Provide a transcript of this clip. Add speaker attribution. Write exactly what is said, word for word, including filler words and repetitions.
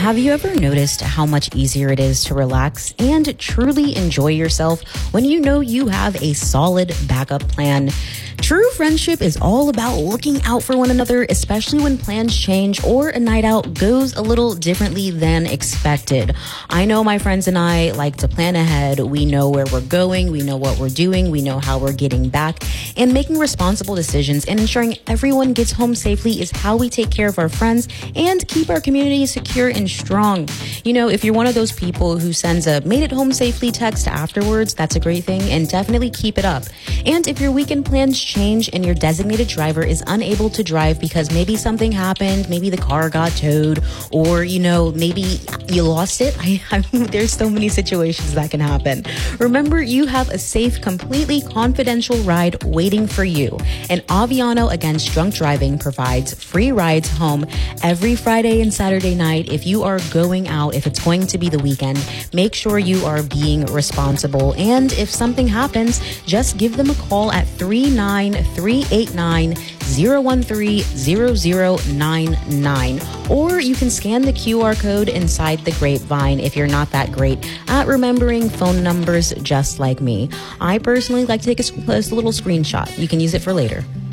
Speaker 1: Have you ever noticed how much easier it is to relax and truly enjoy yourself when you know you have a solid backup plan? True friendship is all about looking out for one another, especially when plans change or a night out goes a little differently than expected. I know my friends and I like to plan ahead. We know where we're going. We know what we're doing. We know how we're getting back. And making responsible decisions and ensuring everyone gets home safely is how we take care of our friends and keep our community secure and strong. You know, if you're one of those people who sends a made it home safely text afterwards, that's a great thing, and definitely keep it up. And if your weekend plans change and your designated driver is unable to drive because maybe something happened, maybe the car got towed, or, you know, maybe you lost it. I, I there's so many situations that can happen. Remember, you have a safe, completely confidential ride waiting for you. And Aviano Against Drunk Driving provides free rides home every Friday and Saturday night. If you are going out, if it's going to be the weekend, make sure you are being responsible. And if something happens, just give them a call at three nine three eight nine, zero one three, zero zero nine nine. Or you can scan the Q R code inside the Grapevine if you're not that great at remembering phone numbers just like me. I personally like to take a, a little screenshot. You can use it for later.